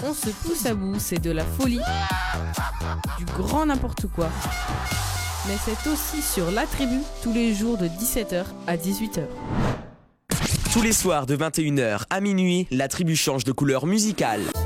On se pousse à bout, c'est de la folie, du grand n'importe quoi. Mais c'est aussi sur La Tribu, tous les jours de 17h à 18h. Tous les soirs de 21h à minuit, La Tribu change de couleur musicale.